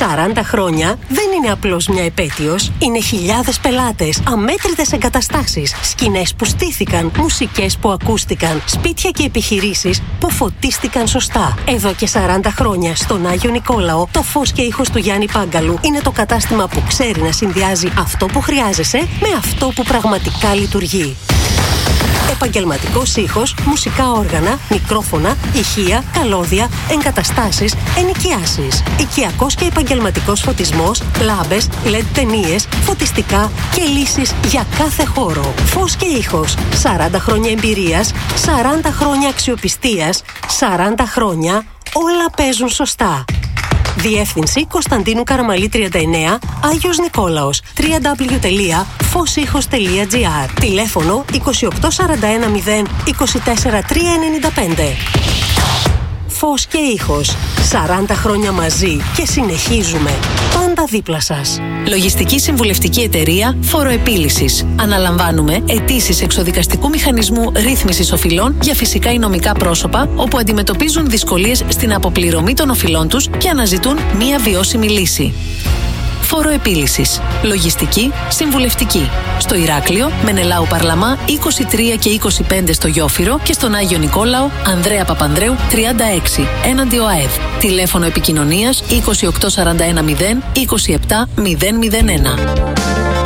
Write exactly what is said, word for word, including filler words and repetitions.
σαράντα χρόνια δεν είναι απλώς μια επέτειος. Είναι χιλιάδες πελάτες, αμέτρητες εγκαταστάσεις, σκηνές που στήθηκαν, μουσικές που ακούστηκαν, σπίτια και επιχειρήσεις που φωτίστηκαν σωστά. Εδώ και σαράντα χρόνια στον Άγιο Νικόλαο, το φως και ήχος του Γιάννη Πάγκαλου είναι το κατάστημα που ξέρει να συνδυάζει αυτό που χρειάζεσαι με αυτό που πραγματικά λειτουργεί. Επαγγελματικός ήχος, μουσικά όργανα, μικρόφωνα, ηχεία, καλώδια, εγκαταστάσεις, ενοικιάσεις. Οικιακός και επαγγελματικός φωτισμός, λάμπες, ελ ι ντι ταινίες, φωτιστικά και λύσεις για κάθε χώρο. Φως και ήχος. σαράντα χρόνια εμπειρίας, σαράντα χρόνια αξιοπιστίας, σαράντα χρόνια όλα παίζουν σωστά. Διεύθυνση Κωνσταντίνου Καραμαλή τριάντα εννέα, Άγιος Νικόλαος, double-u double-u double-u τελεία φως ήχος τελεία τζι άρ. Τηλέφωνο είκοσι οκτώ σαράντα ένα μηδέν είκοσι τέσσερα τριακόσια ενενήντα πέντε. Φως και ήχος. σαράντα χρόνια μαζί και συνεχίζουμε. Πάντα δίπλα σας. Λογιστική συμβουλευτική εταιρεία Φοροεπίλυσης. Αναλαμβάνουμε αιτήσεις εξοδικαστικού μηχανισμού ρύθμισης οφειλών για φυσικά ή νομικά πρόσωπα όπου αντιμετωπίζουν δυσκολίες στην αποπληρωμή των οφειλών τους και αναζητούν μία βιώσιμη λύση. Φοροεπίλυσης. Λογιστική, συμβουλευτική. Στο Ηράκλειο, Μενελάου Παρλαμά είκοσι τρία και είκοσι πέντε στο Γιόφυρο και στον Άγιο Νικόλαο, Ανδρέα Παπανδρέου τριάντα έξι, έναντι ΟΑΕΔ. Τηλέφωνο επικοινωνίας είκοσι οκτώ σαράντα ένα μηδέν είκοσι επτά μηδέν μηδέν ένα.